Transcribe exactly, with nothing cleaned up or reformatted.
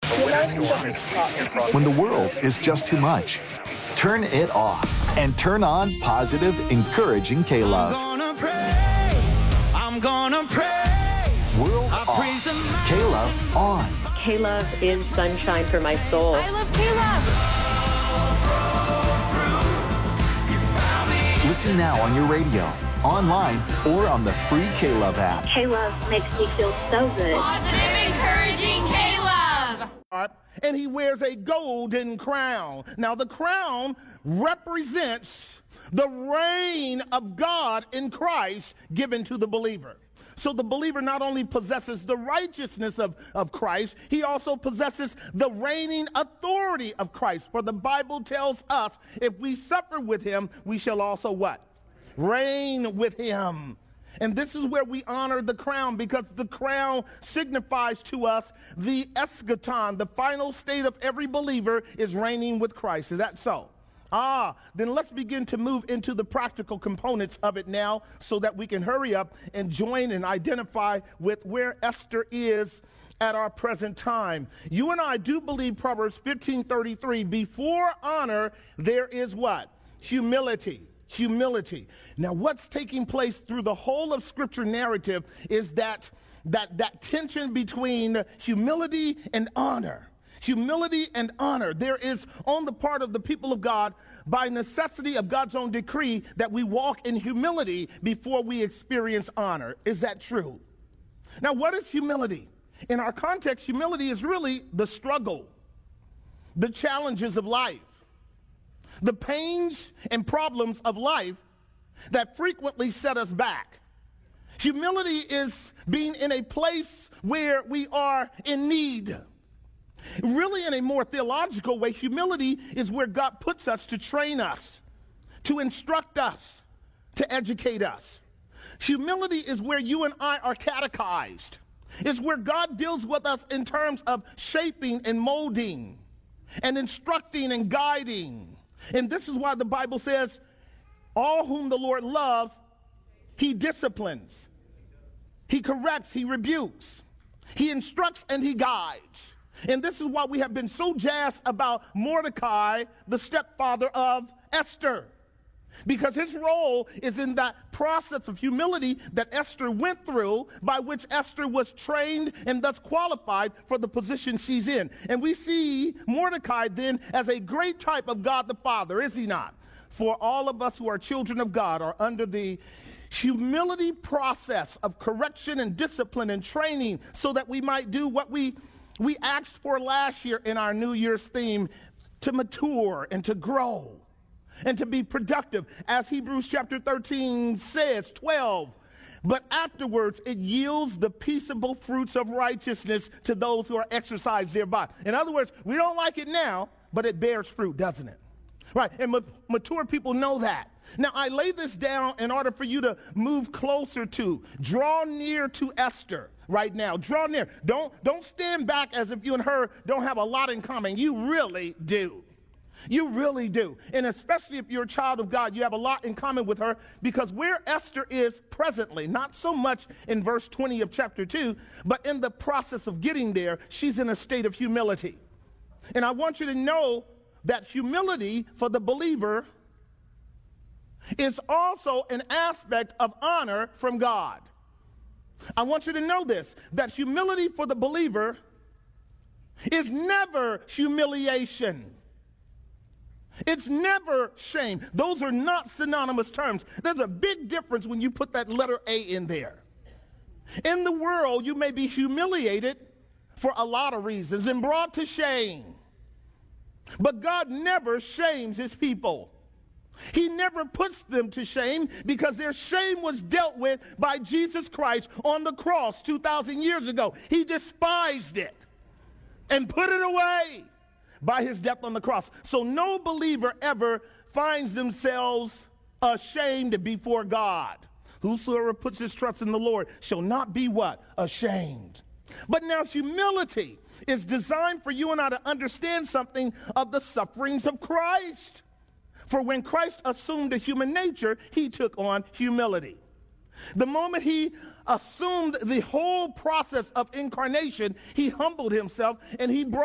When the world is just too much, turn it off and turn on positive, encouraging K-Love. I'm gonna praise, I'm gonna praise. World I off, praise the K-Love on. K-Love is sunshine for my soul. I love K-Love. Listen now on your radio, online, or on the free K-Love app. K-Love makes me feel so good. Positive, encouraging K-Love. And he wears a golden crown. Now, the crown represents the reign of God in Christ given to the believer. So the believer not only possesses the righteousness of, of Christ, he also possesses the reigning authority of Christ. For the Bible tells us if we suffer with him, we shall also what? Reign with him. And this is where we honor the crown, because the crown signifies to us the eschaton, the final state of every believer is reigning with Christ. Is that so? Ah, then let's begin to move into the practical components of it now so that we can hurry up and join and identify with where Esther is at our present time. You and I do believe Proverbs fifteen thirty-three, before honor, there is what? Humility. Humility. Now, what's taking place through the whole of Scripture narrative is that, that, that tension between humility and honor. Humility and honor. There is on the part of the people of God, by necessity of God's own decree, that we walk in humility before we experience honor. Is that true? Now, what is humility? In our context, humility is really the struggle, the challenges of life, the pains and problems of life that frequently set us back. Humility is being in a place where we are in need. Really, in a more theological way, humility is where God puts us to train us, to instruct us, to educate us. Humility is where you and I are catechized. It's where God deals with us in terms of shaping and molding and instructing and guiding. And this is why the Bible says, all whom the Lord loves, he disciplines, he corrects, he rebukes, he instructs, and he guides. And this is why we have been so jazzed about Mordecai, the stepfather of Esther, because his role is in that process of humility that Esther went through, by which Esther was trained and thus qualified for the position she's in. And we see Mordecai then as a great type of God the Father, is he not? For all of us who are children of God are under the humility process of correction and discipline and training so that we might do what we We asked for last year in our New Year's theme, to mature and to grow and to be productive. As Hebrews chapter thirteen says, twelve, but afterwards it yields the peaceable fruits of righteousness to those who are exercised thereby. In other words, we don't like it now, but it bears fruit, doesn't it? Right, and ma- mature people know that. Now, I lay this down in order for you to move closer to, draw near to Esther right now. Draw near. Don't, don't stand back as if you and her don't have a lot in common. You really do. You really do. And especially if you're a child of God, you have a lot in common with her, because where Esther is presently, not so much in verse twenty of chapter two, but in the process of getting there, she's in a state of humility. And I want you to know that humility for the believer is also an aspect of honor from God. I want you to know this, that humility for the believer is never humiliation. It's never shame. Those are not synonymous terms. There's a big difference when you put that letter A in there. In the world, you may be humiliated for a lot of reasons and brought to shame. But God never shames his people. He never puts them to shame, because their shame was dealt with by Jesus Christ on the cross two thousand years ago. He despised it and put it away by his death on the cross. So no believer ever finds themselves ashamed before God. Whosoever puts his trust in the Lord shall not be what? Ashamed. But now humility is designed for you and I to understand something of the sufferings of Christ. For when Christ assumed a human nature, he took on humility. The moment he assumed the whole process of incarnation, he humbled himself and he brought